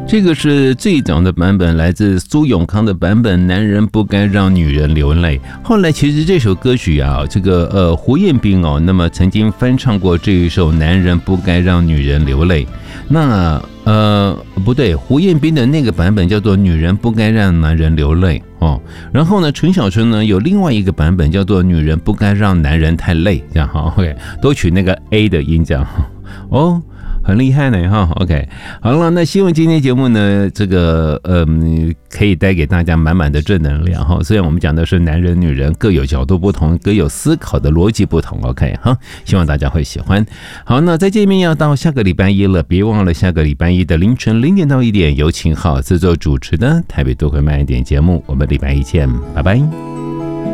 这个是最早的版本，来自苏永康的版本《男人不该让女人流泪》。后来其实这首歌曲啊，这个胡彦斌哦，那么曾经翻唱过这一首《男人不该让女人流泪》。那不对，胡彦斌的那个版本叫做《女人不该让男人流泪》哦。然后呢，陈小春呢有另外一个版本叫做《女人不该让男人太累》，这样哈 ，OK， 都取那个 A 的音这样哦。很厉害呢哈 ，OK， 好了，那希望今天节目呢，这个可以带给大家满满的正能量哈。虽然我们讲的是男人女人各有角度不同，各有思考的逻辑不同 ，OK 哈，希望大家会喜欢。好，那再见面要到下个礼拜一了，别忘了下个礼拜一的凌晨0点到1点，由秦昊制作主持的台北都会慢一点节目，我们礼拜一见，拜拜。